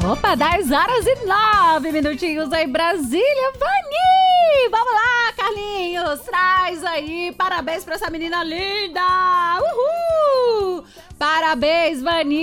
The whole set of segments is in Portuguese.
Opa, 10h09 em Brasília. Vani! Vamos lá, Carlinhos. Traz aí. Parabéns pra essa menina linda. Uhul! Parabéns,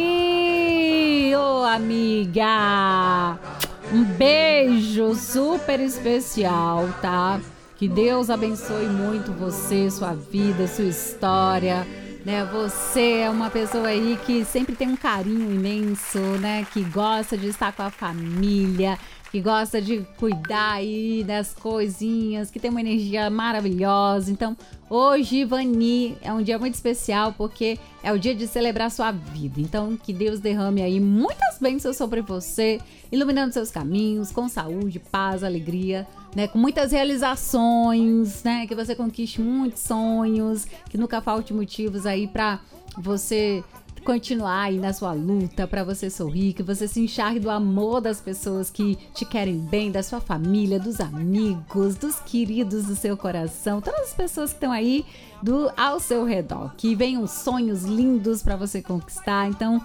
Vani! Ô, amiga. Um beijo super especial, tá? Que Deus abençoe muito você, sua vida, sua história. Né, você é uma pessoa aí que sempre tem um carinho imenso, né? Que gosta de estar com a família, que gosta de cuidar aí das coisinhas, que tem uma energia maravilhosa. Então, hoje, Vani, é um dia muito especial porque é o dia de celebrar sua vida. Então, que Deus derrame aí muitas bênçãos sobre você, iluminando seus caminhos, com saúde, paz, alegria, né, com muitas realizações, né, que você conquiste muitos sonhos, que nunca falte motivos aí pra você continuar aí na sua luta, pra você sorrir, que você se encharque do amor das pessoas que te querem bem, da sua família, dos amigos, dos queridos do seu coração, todas as pessoas que estão aí ao seu redor, que venham sonhos lindos pra você conquistar. Então,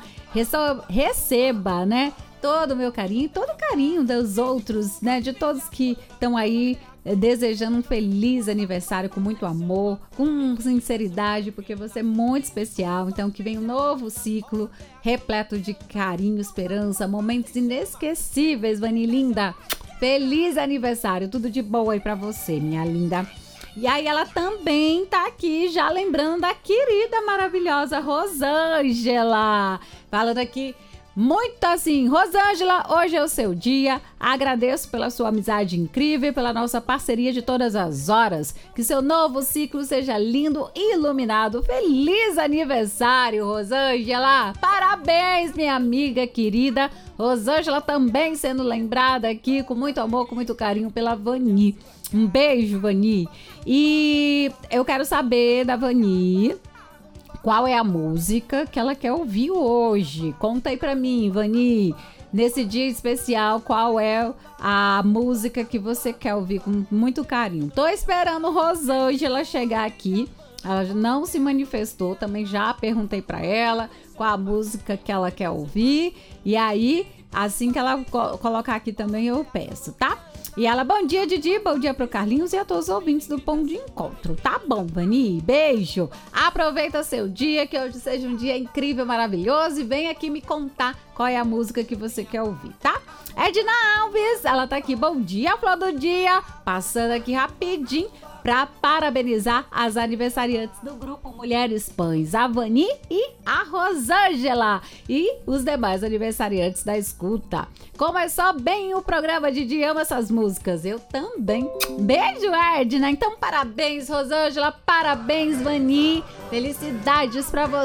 receba, né, todo o meu carinho, todo o carinho dos outros, né, de todos que estão aí desejando um feliz aniversário com muito amor, com sinceridade, porque você é muito especial. Então, que venha um novo ciclo repleto de carinho, esperança, momentos inesquecíveis, Vani linda. Feliz aniversário, tudo de bom aí pra você, minha linda. E aí ela também tá aqui já lembrando da querida, maravilhosa Rosângela, falando aqui muito assim: Rosângela, hoje é o seu dia, agradeço pela sua amizade incrível, pela nossa parceria de todas as horas, que seu novo ciclo seja lindo e iluminado. Feliz aniversário, Rosângela, parabéns, minha amiga querida. Rosângela também sendo lembrada aqui com muito amor, com muito carinho pela Vani. Um beijo, Vani. E eu quero saber da Vani qual é a música que ela quer ouvir hoje. Conta aí pra mim, Vani, nesse dia especial, qual é a música que você quer ouvir com muito carinho. Tô esperando Rosângela chegar aqui. Ela não se manifestou, também já perguntei pra ela qual a música que ela quer ouvir. E aí, assim que ela colocar aqui também, eu peço, tá? E ela, bom dia, Didi, bom dia pro Carlinhos e a todos os ouvintes do Pão de Encontro. Tá bom, Vani? Beijo. Aproveita seu dia, que hoje seja um dia incrível, maravilhoso, e vem aqui me contar qual é a música que você quer ouvir, tá? Edna Alves, ela tá aqui, bom dia, flor do dia, passando aqui rapidinho para parabenizar as aniversariantes do grupo Mulheres Pães, a Vani e a Rosângela, e os demais aniversariantes da escuta. Começou bem o programa, Didi, ama essas músicas, eu também. Beijo, Edna. Então, parabéns, Rosângela, parabéns, Vani, felicidades para você.